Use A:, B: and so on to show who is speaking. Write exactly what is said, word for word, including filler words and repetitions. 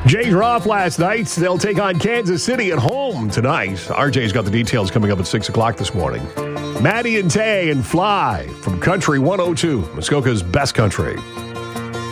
A: Jays were off last night. They'll take on Kansas City at home tonight. R J's got the details coming up at six o'clock this morning. Maddie and Tay and Fly from Country one oh two, Muskoka's best country.